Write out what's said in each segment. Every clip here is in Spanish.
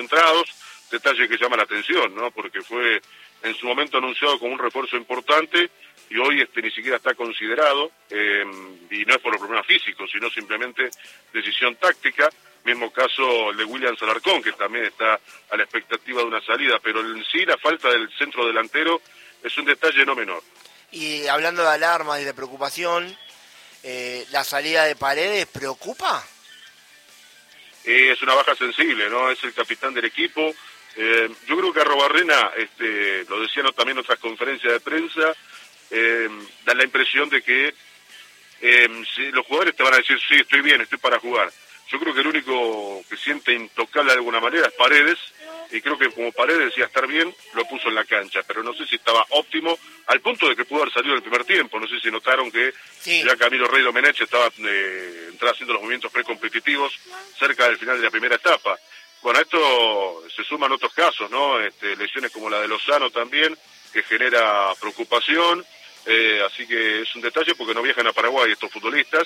concentrados, detalle que llama la atención, ¿no? Porque fue en su momento anunciado como un refuerzo importante y hoy ni siquiera está considerado, y no es por el problema físico, sino simplemente decisión táctica. Mismo caso el de William Alarcón, que también está a la expectativa de una salida, pero en sí la falta del centro delantero es un detalle no menor. Y hablando de alarmas y de preocupación, ¿la salida de Paredes preocupa? Es una baja sensible, ¿no? Es el capitán del equipo. Yo creo que Arrobarrena, lo decían también en otras conferencias de prensa, da la impresión de que si los jugadores te van a decir, sí, estoy bien, estoy para jugar. Yo creo que el único que siente intocable de alguna manera es Paredes, y creo que como Paredes decía estar bien, lo puso en la cancha, pero no sé si estaba óptimo, al punto de que pudo haber salido en el primer tiempo. No sé si notaron que sí, ya Camilo Rey Domenech estaba haciendo los movimientos precompetitivos cerca del final de la primera etapa. Bueno, a esto se suman otros casos, ¿no? Lesiones como la de Lozano también, que genera preocupación, así que es un detalle porque no viajan a Paraguay estos futbolistas,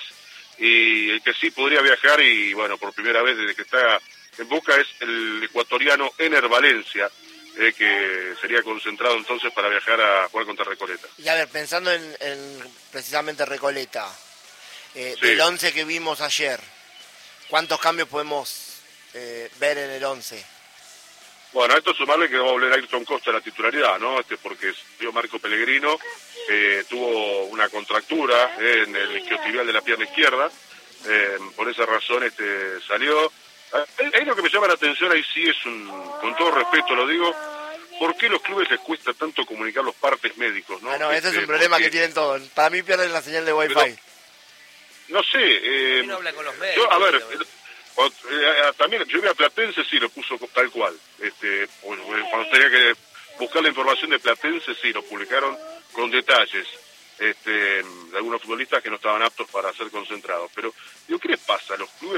y el que sí podría viajar, y bueno, por primera vez desde que está en Boca, es el ecuatoriano Ener Valencia, que sería concentrado entonces para viajar a jugar contra Recoleta. Y a ver, pensando en precisamente Recoleta, Sí. Del 11 que vimos ayer, ¿cuántos cambios podemos ver en el 11? Bueno, a esto sumarle que va a volver Ayrton Costa a la titularidad, ¿no? Porque vio Marco Pellegrino, tuvo una contractura en el isquiotibial de la pierna izquierda, por esa razón salió. Ahí lo que me llama la atención, ahí sí es con todo respeto lo digo, ¿por qué a los clubes les cuesta tanto comunicar los partes médicos, no? Ese es un problema que tienen todos. Para mí pierden la señal de Wi-Fi. Pero, no sé. No habla con los medios. A ver, también yo vi a Platense, sí, lo puso tal cual. Cuando tenía que buscar la información de Platense, sí, lo publicaron con detalles. De algunos futbolistas que no estaban aptos para ser concentrados. Pero, digo, ¿qué les pasa a los clubes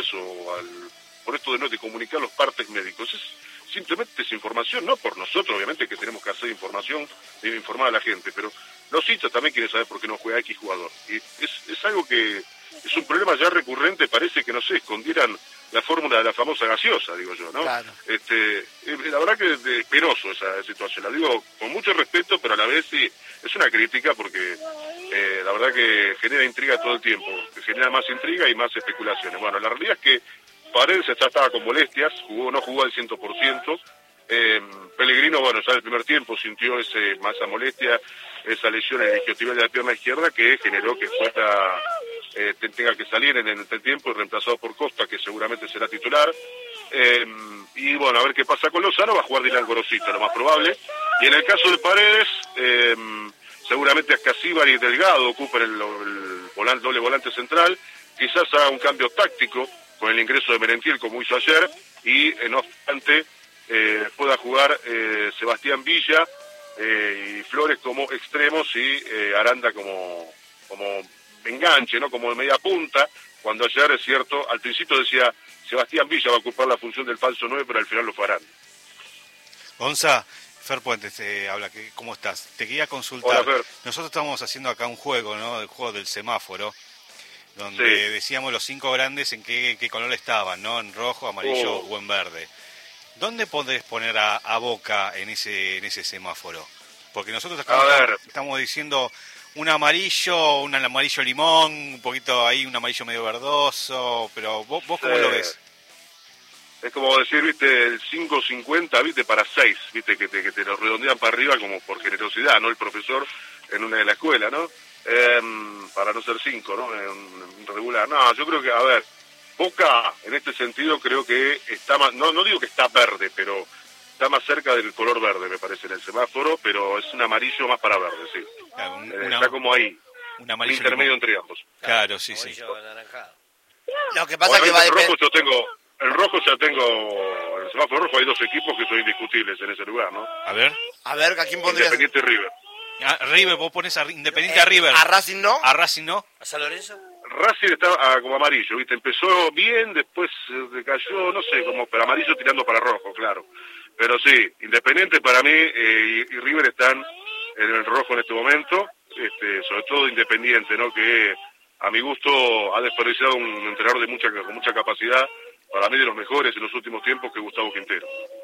por esto de comunicar los partes médicos? Simplemente es información, no por nosotros, obviamente, que tenemos que hacer información, debe informar a la gente, pero los hinchas también quieren saber por qué no juega X jugador. Y es algo que es un problema ya recurrente, parece que, no sé, escondieran la fórmula de la famosa gaseosa, digo yo, ¿no? Claro. La verdad que es penoso esa situación, la digo con mucho respeto, pero a la vez sí, es una crítica porque la verdad que genera intriga todo el tiempo, que genera más intriga y más especulaciones. Bueno, la realidad es que Paredes ya estaba con molestias, no jugó al 100%, Pellegrino, bueno, ya en el primer tiempo sintió esa molestia, esa lesión en el isquiotibial de la pierna izquierda que generó que tenga que salir en el tiempo y reemplazado por Costa, que seguramente será titular. Y bueno, a ver qué pasa con Lozano, va a jugar Dylan Gorosito, lo más probable. Y en el caso de Paredes, seguramente Ascasíbar y Delgado ocupen el doble volante central, quizás haga un cambio táctico con el ingreso de Merentiel como hizo ayer, y no obstante pueda jugar Sebastián Villa y Flores como extremos y Aranda como enganche, ¿no? Como de media punta, cuando ayer, es cierto, al principio decía Sebastián Villa va a ocupar la función del falso 9, pero al final lo farán. Gonza, Fer Puentes te habla, ¿cómo estás? Te quería consultar. Hola, Fer. Nosotros estamos haciendo acá un juego, ¿no? El juego del semáforo, donde Sí. decíamos los 5 grandes en qué color estaban, ¿no? En rojo, amarillo o en verde. ¿Dónde podés poner a Boca en ese semáforo? Porque nosotros acá estamos diciendo un amarillo limón, un poquito ahí, un amarillo medio verdoso, pero vos ¿cómo lo ves? Es como decir, viste, el 5.50, viste, para 6, viste, que te lo redondean para arriba como por generosidad, ¿no? El profesor en una de la escuela, ¿no? Para no ser 5, ¿no? En regular. No, yo creo que, a ver, Boca, en este sentido, creo que está más, no digo que está verde, pero está más cerca del color verde, me parece, en el semáforo, pero es un amarillo más para verde, sí. Claro, está como ahí, un amarillo intermedio entre ambos. Claro, sí, sí. Anaranjado. Lo que pasa es que va a depender. En rojo ya tengo, en el semáforo rojo hay dos equipos que son indiscutibles en ese lugar, ¿no? A ver, ¿a quién pondrías? Independiente y River. River, vos pones a Independiente a River. ¿A Racing no? ¿A Racing no? ¿A San Lorenzo? Racing estaba como amarillo, ¿viste? Empezó bien, después cayó, no sé, pero amarillo tirando para rojo, claro. Pero sí, Independiente para mí y River están en el rojo en este momento, sobre todo Independiente, ¿no? Que a mi gusto ha desperdiciado un entrenador con mucha capacidad, para mí de los mejores en los últimos tiempos, que es Gustavo Quintero.